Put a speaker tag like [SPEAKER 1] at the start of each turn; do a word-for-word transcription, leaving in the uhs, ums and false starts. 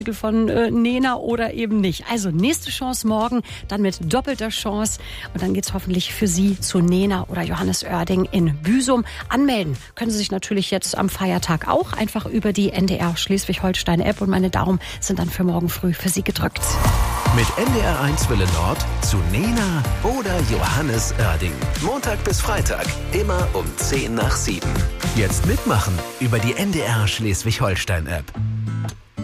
[SPEAKER 1] von äh, Nena oder eben nicht. Also nächste Chance morgen, dann mit doppelter Chance. Und dann geht's hoffentlich für Sie zu Nena oder Johannes Oerding in Büsum. Anmelden können Sie sich natürlich jetzt am Feiertag auch einfach über die N D R Schleswig-Holstein-App. Und meine Daumen sind dann für morgen früh für Sie gedrückt.
[SPEAKER 2] Mit N D R eins Welle Nord zu Nena oder Johannes Oerding. Montag bis Freitag, immer um zehn nach sieben. Jetzt mitmachen über die N D R Schleswig-Holstein-App.